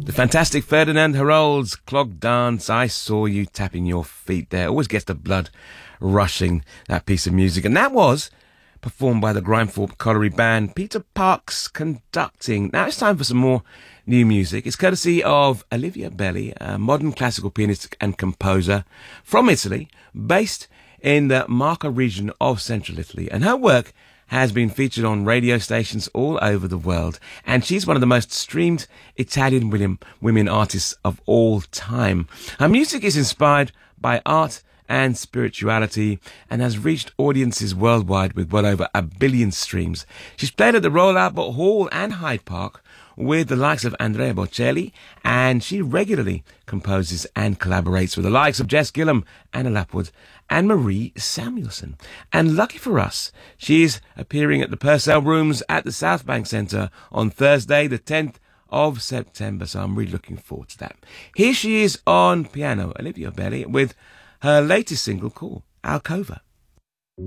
The fantastic Ferdinand Harold's Clog Dance, I Saw You Tapping Your Feet there. Always gets the blood rushing, that piece of music. And that was performed by the Grimethorpe Colliery Band, Peter Parks conducting. Now it's time for some more new music. It's courtesy of Olivia Belli, a modern classical pianist and composer from Italy, based in the Marca region of central Italy. And her work has been featured on radio stations all over the world. And she's one of the most streamed Italian women artists of all time. Her music is inspired by art and spirituality and has reached audiences worldwide with well over 1 billion streams. She's played at the Royal Albert Hall and Hyde Park with the likes of Andrea Bocelli, and she regularly composes and collaborates with the likes of Jess Gillam, Anna Lapwood and Marie Samuelson. And lucky for us, she's appearing at the Purcell Rooms at the South Bank Centre on Thursday the 10th of September, so I'm really looking forward to that. Here she is on piano, Olivia Belli, with her latest single called Alcova.